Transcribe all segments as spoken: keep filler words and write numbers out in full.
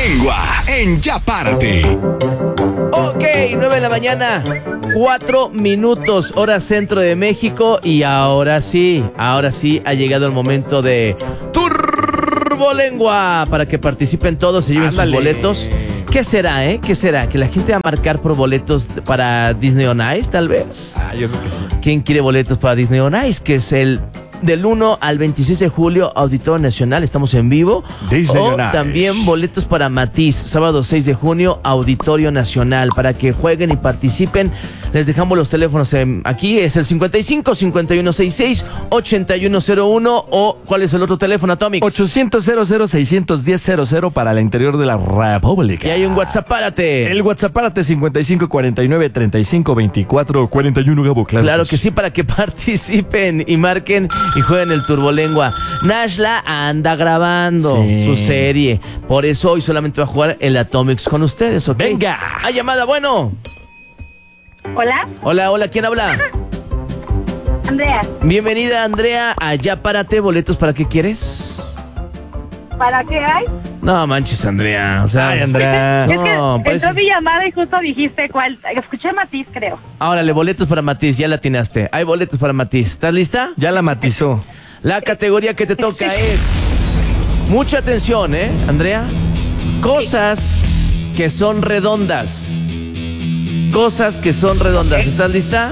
Turbolengua en Ya Párate. Ok, nueve de la mañana, cuatro minutos, hora centro de México. Y ahora sí, ahora sí ha llegado el momento de Turbolengua, para que participen todos y lleven Ándale. sus boletos. ¿Qué será, eh? ¿Qué será? ¿Que la gente va a marcar por boletos para Disney on Ice, tal vez? Ah, yo creo que sí. ¿Quién quiere boletos para Disney on Ice? Que es el del uno al veintiséis de julio, Auditorio Nacional, estamos en vivo. Disney o on Ice. también boletos para Matiz, sábado seis de junio, Auditorio Nacional, para que jueguen y participen. Les dejamos los teléfonos eh, aquí, es el cincuenta y cinco, cincuenta y uno sesenta y seis, ochenta y uno cero uno, o ¿cuál es el otro teléfono, Atomic? ochocientos cero cero seiscientos diez cero cero para el interior de la República. Y hay un WhatsApp, párate. El WhatsApp párate cincuenta y cinco cuarenta y nueve treinta y cinco veinticuatro cuarenta y uno, Gabo, claro. Claro que sí, para que participen y marquen y jueguen el Turbolengua. Nashla anda grabando Sí. su serie, por eso hoy solamente va a jugar el Atomics con ustedes, ¿ok? Venga. Hay llamada, bueno. Hola, Hola, hola, ¿quién habla? Andrea. Bienvenida, Andrea, a Ya Párate. ¿Boletos para qué quieres? ¿Para qué hay? No manches, Andrea, o sea... Ay, Andrea. es que No, parece... entró mi llamada y justo dijiste cuál. Escuché Matiz, creo. Órale, boletos para Matiz, ya la atinaste. Hay boletos para Matiz. ¿Estás lista? Ya la matizó. La categoría que te toca es... Mucha atención, ¿eh, Andrea? Cosas que son redondas. Cosas que son redondas. ¿Estás lista?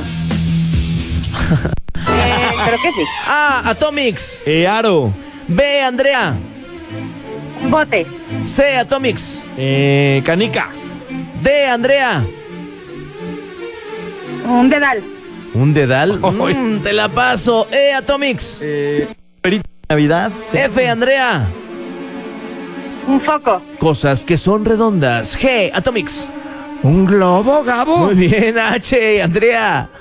Eh, creo que sí. A, Atomics. Eh, Aro. B, Andrea. Bote. C, Atomics. Eh, Canica. D, Andrea. Un dedal. ¿Un dedal? Ay. Mm, te la paso. E, Atomics. Eh, Perito de Navidad. F, Andrea. Un foco. Cosas que son redondas. G, Atomics. Un globo, Gabo. Muy bien, H, Andrea.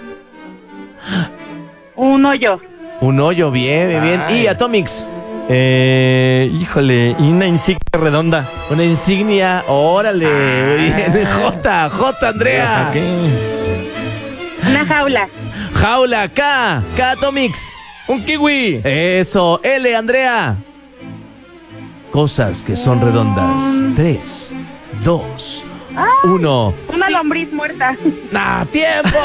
Un hoyo. Un hoyo, bien, bien, bien. Ay. Y Atomics. Eh, híjole, y una insignia redonda. Una insignia. Órale, muy bien. J, J, Ya Andrea. saqué. Una jaula. Jaula, K, K, Atomics. Un kiwi. Eso, L, Andrea. Cosas que son redondas. Tres, dos, uno. Una lombriz muerta. ¡Ah, tiempo!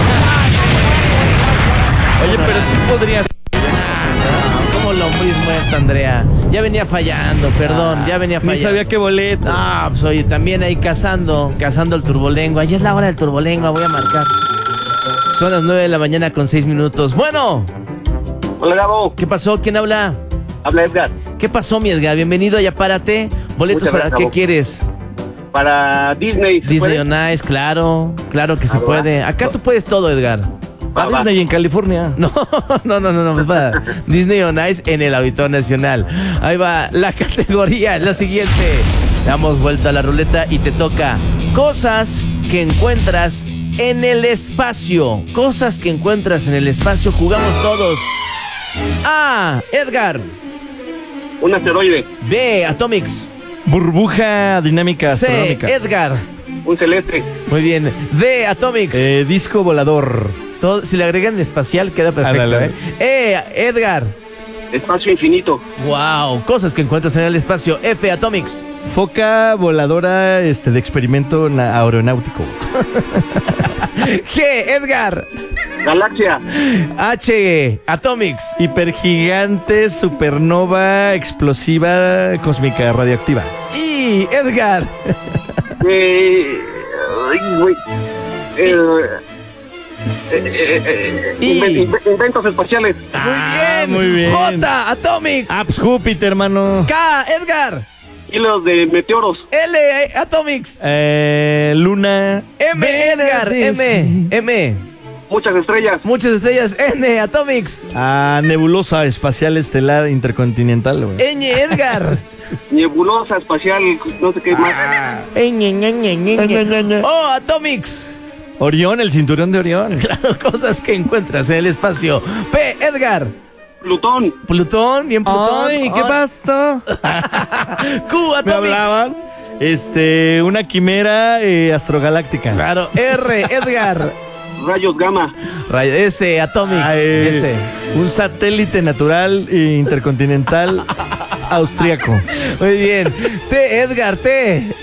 Oye, pero sí podría ser. Como lombriz muerta, Andrea. Ya venía fallando, perdón, ya venía Ni fallando. sabía qué boleto. Ah, pues oye, también ahí cazando, cazando el Turbolengua. Ya es la hora del Turbolengua, voy a marcar. Son las nueve de la mañana con seis minutos. Bueno, Hola, Gabo. ¿qué pasó? ¿Quién habla? Habla Edgar. ¿Qué pasó, mi Edgar? Bienvenido, ya párate. ¿Boletos Muchas para gracias, qué Gabo. quieres? Para Disney. ¿se Disney puede? on Ice, claro, claro que se Ah, va. puede. Acá tú puedes todo, Edgar. Va, A va. Disney en California. No, no, no, no, no, pues para Disney on Ice en el Auditorio Nacional. Ahí va, la categoría es la siguiente. Damos vuelta a la ruleta y te toca cosas que encuentras en el espacio. Cosas que encuentras en el espacio, jugamos todos. A, Edgar. Un asteroide. B, Atomics. Burbuja dinámica C, astronómica. Edgar. Un celeste. Muy bien. D, Atomics. Eh, disco volador. Todo, si le agregan espacial queda perfecto, Ándale. ¿eh? E, Edgar. Espacio infinito. Wow, cosas que encuentras en el espacio. F, Atomics. Foca voladora este, de experimento na- aeronáutico. G, Edgar. Galaxia. H, Atomics. Hipergigante supernova explosiva cósmica radioactiva. I, Edgar. Eh, ay, güey. Eh, eh, eh, eh, Y- inven- inven- inventos espaciales. Muy bien. muy bien. J, Atomics. Ah, pues Júpiter, hermano. K, Edgar. Hilos de meteoros. L, Atomics. Eh, Luna. M, Edgar. M, M. Muchas estrellas. Muchas estrellas. N, Atomics. Ah, nebulosa espacial estelar intercontinental, güey. Ñ, Edgar. Nebulosa espacial. No sé qué más. Ñ, Ñ, Ñ, Ñ, Ña, ña, ña. O, Atomics. Orión, el cinturón de Orión. Claro, cosas que encuentras en el espacio. P, Edgar. Plutón. Plutón, bien Plutón. Ay, ¿qué Oh. pasó? Q, Me Atomics. hablaban. Este, una quimera eh, astrogaláctica. Claro, R, Edgar. Rayos gamma. Ray- S, Atomics. Ay, S. un satélite natural e intercontinental austriaco. Muy bien. T, Edgar, T. Eh,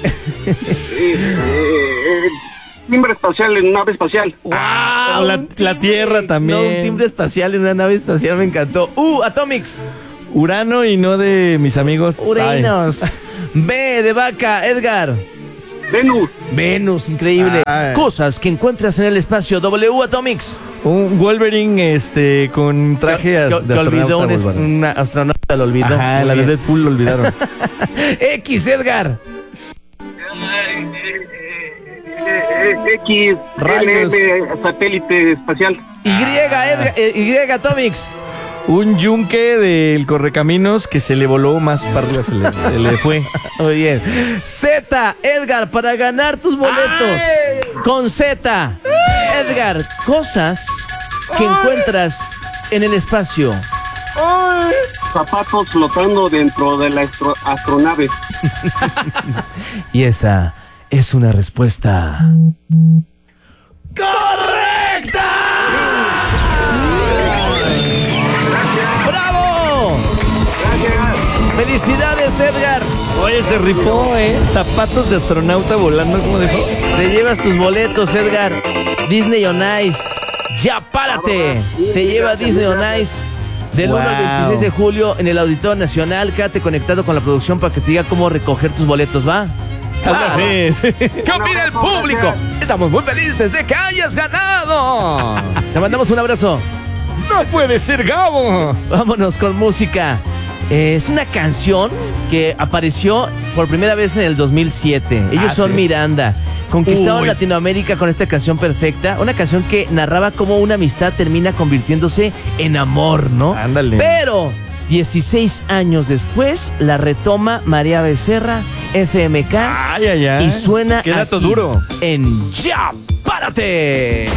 eh, timbre espacial en nave espacial. ¡Wow! la- un la Tierra también. No, un timbre espacial en una nave espacial, me encantó. Uh, Atomics. Urano y no de mis amigos. Uranos. B, de vaca, Edgar. Venus. Venus, increíble. Ay. Cosas que encuentras en el espacio. W, Atomics. Ay, un Wolverine este, con traje as- Que- de que olvidó un, astronauta. es- Wolverine. una astronauta, lo olvidó. Ajá, Muy la de bien. Deadpool lo olvidaron. X, Edgar. Eh, X. Rayos. L M, satélite espacial. Y, Edgar, eh, Y, Atomics. Un yunque del correcaminos que se le voló más para arriba, se le, se le fue. Muy bien. Z, Edgar, para ganar tus boletos. Con Z. Edgar, cosas que encuentras en el espacio. Zapatos flotando dentro de la astro- astronave. Y esa es una respuesta correcta. ¡Bravo! ¡Felicidades, Edgar! Oye, se rifó, ¿eh? Zapatos de astronauta volando, ¿cómo dijo? Te llevas tus boletos, Edgar. Disney on Ice. Ya párate. Te lleva Disney on Ice del Wow. uno al veintiséis de julio en el Auditorio Nacional. Quédate conectado con la producción para que te diga cómo recoger tus boletos, ¿va? Ah, sí, sí. ¿Qué opina el público? Estamos muy felices de que hayas ganado. Te mandamos un abrazo. ¡No puede ser, Gabo! Vámonos con música. Eh, es una canción que apareció por primera vez en el dos mil siete. Ellos Ah, son ¿sí? Miranda. Conquistaron Uy. Latinoamérica con esta canción perfecta. Una canción que narraba cómo una amistad termina convirtiéndose en amor, ¿no? Ándale. Pero dieciséis años después la retoma María Becerra, F M K. Ay, ay, ay. Y suena Qué dato aquí duro. en Ya Párate.